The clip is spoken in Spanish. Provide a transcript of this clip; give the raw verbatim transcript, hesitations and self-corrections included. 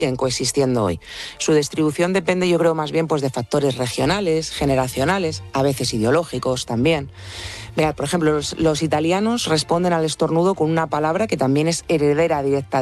siguen coexistiendo hoy. Su distribución depende, yo creo, más bien pues, de factores regionales, generacionales, a veces ideológicos también. Mirad, por ejemplo, los, los italianos responden al estornudo con una palabra que también es heredera directa